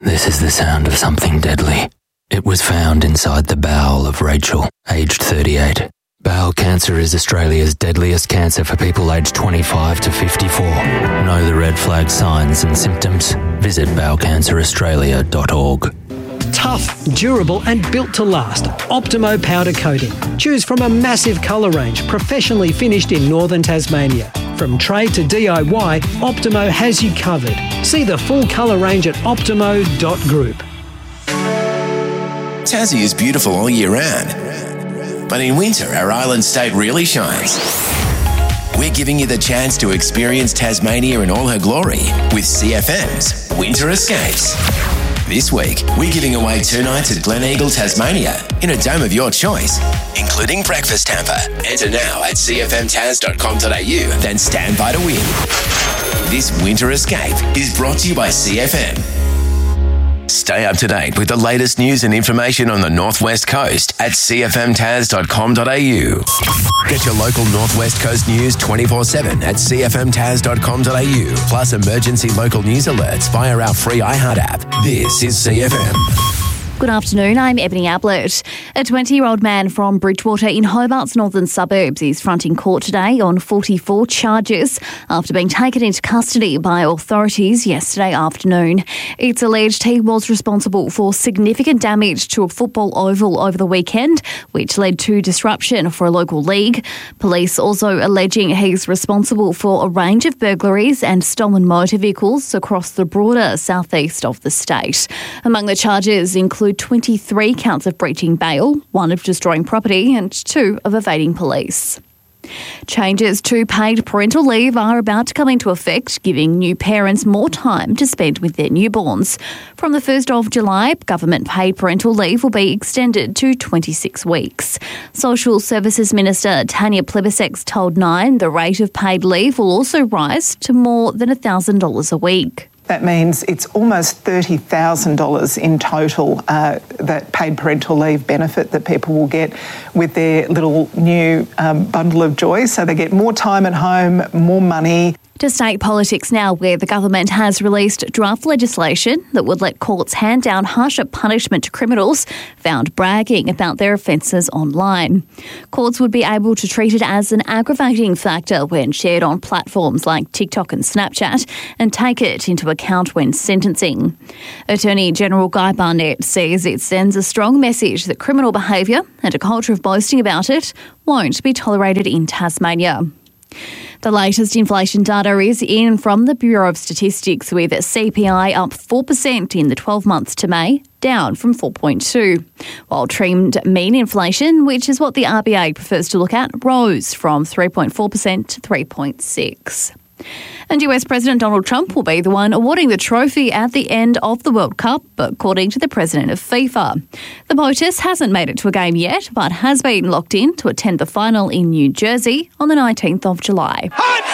This is the sound of something deadly. It was found inside the bowel of Rachel, aged 38. Bowel cancer is Australia's deadliest cancer for people aged 25 to 54. Know the red flag signs and symptoms? Visit bowelcanceraustralia.org. Tough, durable and built to last. Optimo powder coating. Choose from a massive colour range professionally finished in northern Tasmania. From trade to DIY, Optimo has you covered. See the full colour range at optimo.group. Tassie is beautiful all year round, but in winter our island state really shines. We're giving you the chance to experience Tasmania in all her glory with CFM's Winter Escapes. This week, we're giving away 2 nights at Gleneagle, Tasmania, in a dome of your choice, including breakfast hamper. Enter now at cfmtas.com.au, then stand by to win. This Winter Escape is brought to you by CFM. Stay up to date with the latest news and information on the Northwest Coast at cfmtas.com.au. Get your local Northwest Coast news 24/7 at cfmtas.com.au, plus emergency local news alerts via our free iHeart app. This is CFM. Good afternoon, I'm Ebony Ablett. A 20-year-old man from Bridgewater in Hobart's northern suburbs is fronting court today on 44 charges after being taken into custody by authorities yesterday afternoon. It's alleged he was responsible for significant damage to a football oval over the weekend, which led to disruption for a local league. Police also alleging he's responsible for a range of burglaries and stolen motor vehicles across the broader southeast of the state. Among the charges include 23 counts of breaching bail, 1 of destroying property and 2 of evading police. Changes to paid parental leave are about to come into effect, giving new parents more time to spend with their newborns. From the 1st of July, government paid parental leave will be extended to 26 weeks. Social Services Minister Tanya Plibersek told Nine the rate of paid leave will also rise to more than $1,000 a week. That means it's almost $30,000 in total, that paid parental leave benefit that people will get with their little new bundle of joy. So they get more time at home, more money. To state politics now, where the government has released draft legislation that would let courts hand down harsher punishment to criminals found bragging about their offences online. Courts would be able to treat it as an aggravating factor when shared on platforms like TikTok and Snapchat and take it into account when sentencing. Attorney General Guy Barnett says it sends a strong message that criminal behaviour and a culture of boasting about it won't be tolerated in Tasmania. The latest inflation data is in from the Bureau of Statistics, with CPI up 4% in the 12 months to May, down from 4.2%, while trimmed mean inflation, which is what the RBA prefers to look at, rose from 3.4% to 3.6%. And US President Donald Trump will be the one awarding the trophy at the end of the World Cup, according to the president of FIFA. The POTUS hasn't made it to a game yet, but has been locked in to attend the final in New Jersey on the 19th of July.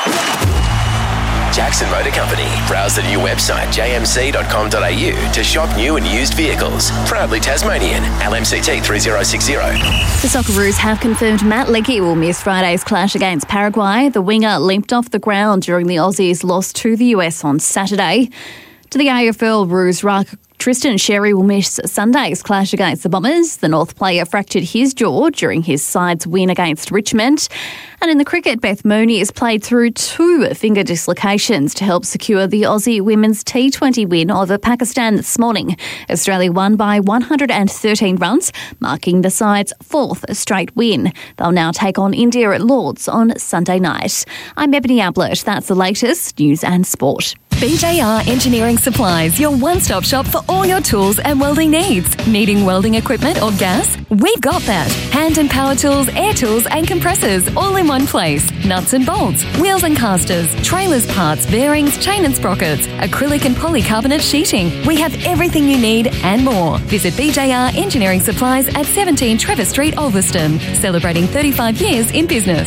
Jackson Motor Company. Browse the new website jmc.com.au to shop new and used vehicles. Proudly Tasmanian. LMCT 3060. The Socceroos have confirmed Matt Leckie will miss Friday's clash against Paraguay. The winger limped off the ground during the Aussies' loss to the US on Saturday. To the AFL, Roos ruck Tristan Sherry will miss Sunday's clash against the Bombers. The North player fractured his jaw during his side's win against Richmond. And in the cricket, Beth Mooney has played through 2 finger dislocations to help secure the Aussie women's T20 win over Pakistan this morning. Australia won by 113 runs, marking the side's 4th straight win. They'll now take on India at Lord's on Sunday night. I'm Ebony Ablett. That's the latest news and sport. BJR Engineering Supplies, your one-stop shop for all your tools and welding needs. Needing welding equipment or gas? We've got that. Hand and power tools, air tools and compressors, all in one place. Nuts and bolts, wheels and casters, trailers parts, bearings, chain and sprockets, acrylic and polycarbonate sheeting. We have everything you need and more. Visit BJR Engineering Supplies at 17 Trevor Street, Ulverston. Celebrating 35 years in business.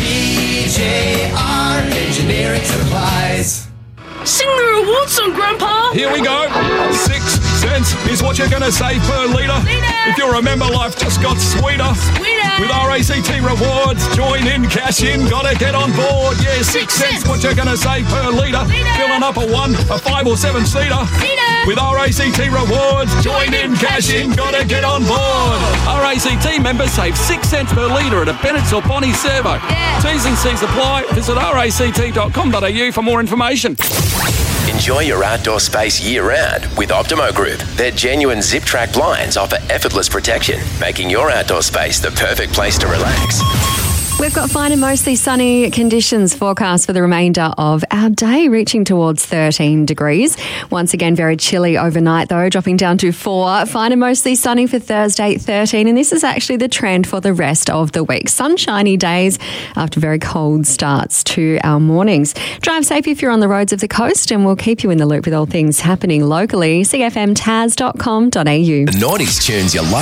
BJR Engineering Supplies. Sing the rewards song, Grandpa! Here we go. 6 cents is what you're going to save per litre. If you remember, life just got sweeter. With RACT rewards, join in, cash in, gotta get on board. Yeah, 6 cents, what you're going to save per litre. Filling up a 1, a 5 or 7 seater. With RACT Rewards, join in, cash in, gotta get on board. RACT members save 6 cents per litre at a Bennett's or Bonnie servo. T's and C's apply. Visit ract.com.au for more information. Enjoy your outdoor space year-round with Optimo Group. Their genuine zip-track blinds offer effortless protection, making your outdoor space the perfect place to relax. We've got fine and mostly sunny conditions forecast for the remainder of our day, reaching towards 13 degrees. Once again, very chilly overnight, though, dropping down to 4. Fine and mostly sunny for Thursday, 13. And this is actually the trend for the rest of the week. Sunshiny days after very cold starts to our mornings. Drive safe if you're on the roads of the coast, and we'll keep you in the loop with all things happening locally. CFMTaz.com.au. The Naughties tunes you love.